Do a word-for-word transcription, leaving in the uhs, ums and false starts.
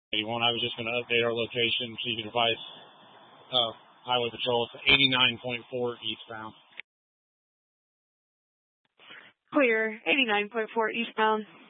eighty-one. I was just going to update our location so you can advise uh, Highway Patrol. It's eighty-nine point four eastbound. Clear, eighty-nine point four eastbound.